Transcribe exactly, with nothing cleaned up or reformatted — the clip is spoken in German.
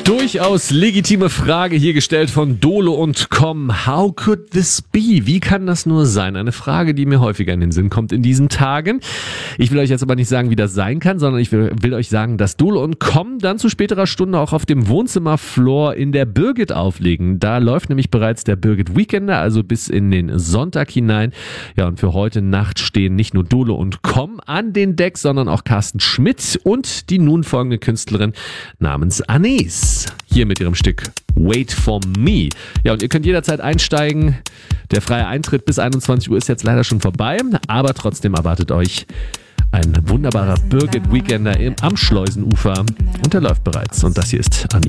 Durchaus legitime Frage hier gestellt von Dolo und Com. How could this be? Wie kann das nur sein? Eine Frage, die mir häufiger in den Sinn kommt in diesen Tagen. Ich will euch jetzt aber nicht sagen, wie das sein kann, sondern ich will, will euch sagen, dass Dolo und Com dann zu späterer Stunde auch auf dem Wohnzimmerfloor in der Birgit auflegen. Da läuft nämlich bereits der Birgit Weekender, also bis in den Sonntag hinein. Ja, und für heute Nacht stehen nicht nur Dolo und Com an den Decks, sondern auch Carsten Schmidt und die nun folgende Künstlerin namens Anis. Hier mit ihrem Stück Wait for Me. Ja, und ihr könnt jederzeit einsteigen. Der freie Eintritt bis einundzwanzig Uhr ist jetzt leider schon vorbei, aber trotzdem erwartet euch ein wunderbarer Birgit Weekender am Schleusenufer und der läuft bereits. Und das hier ist Anis.